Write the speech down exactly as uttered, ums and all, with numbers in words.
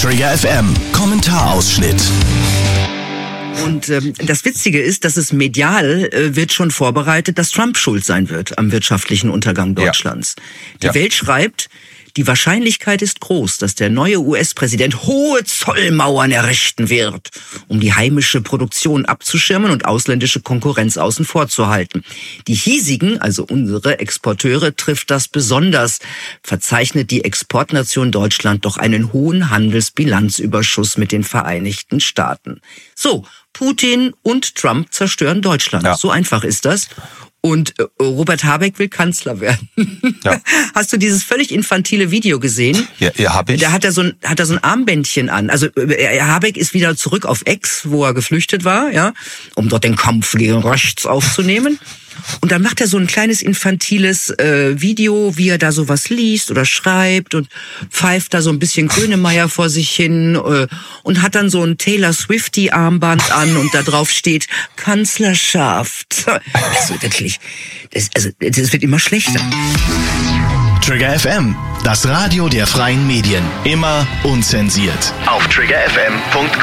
Trigger F M, Kommentarausschnitt. Und ähm, das Witzige ist, dass es medial äh, wird schon vorbereitet, dass Trump schuld sein wird am wirtschaftlichen Untergang Deutschlands. Ja. Die ja. Welt schreibt, die Wahrscheinlichkeit ist groß, dass der neue U S-Präsident hohe Zollmauern errichten wird, um die heimische Produktion abzuschirmen und ausländische Konkurrenz außen vor zu halten. Die hiesigen, also unsere Exporteure, trifft das besonders, verzeichnet die Exportnation Deutschland doch einen hohen Handelsbilanzüberschuss mit den Vereinigten Staaten. So, Putin und Trump zerstören Deutschland. Ja. So einfach ist das. Und Robert Habeck will Kanzler werden. Ja. Hast du dieses völlig infantile Video gesehen? Ja, ja habe ich. Da hat er so ein, hat er so ein Armbändchen an. Also Habeck ist wieder zurück auf X, wo er geflüchtet war, ja, um dort den Kampf gegen rechts aufzunehmen. Und dann macht er so ein kleines infantiles äh, Video, wie er da sowas liest oder schreibt und pfeift da so ein bisschen Grönemeyer vor sich hin äh, und hat dann so ein Taylor Swiftie-Armband an und da drauf steht Kanzlerschaft. Also wirklich, das, also, das wird immer schlechter. Trigger F M, das Radio der freien Medien. Immer unzensiert. Auf trigger f m punkt com.